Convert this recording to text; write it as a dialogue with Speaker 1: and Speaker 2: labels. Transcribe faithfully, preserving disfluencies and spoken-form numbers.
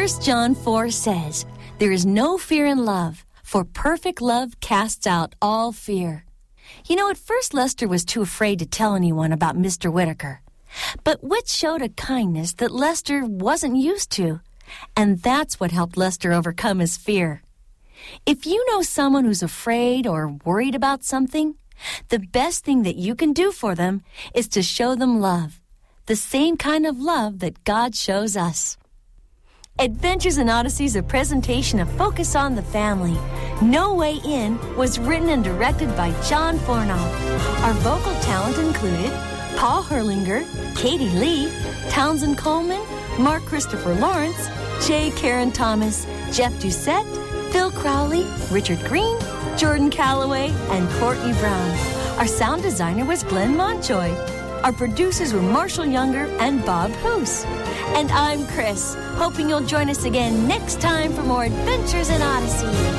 Speaker 1: First John four says, "There is no fear in love, for perfect love casts out all fear." You know, at first Lester was too afraid to tell anyone about Mister Whitaker. But Whit showed a kindness that Lester wasn't used to, and that's what helped Lester overcome his fear. If you know someone who's afraid or worried about something, the best thing that you can do for them is to show them love, the same kind of love that God shows us. Adventures in Odyssey is a presentation of Focus on the Family. No Way In was written and directed by John Fornoff. Our vocal talent included Paul Herlinger, Katie Lee, Townsend Coleman, Mark Christopher Lawrence, J. Karen Thomas, Jeff Doucette, Phil Crowley, Richard Green, Jordan Calloway, and Courtney Brown. Our sound designer was Glenn Montjoy. Our producers were Marshall Younger and Bob Hoos. And I'm Chris, hoping you'll join us again next time for more Adventures in Odyssey.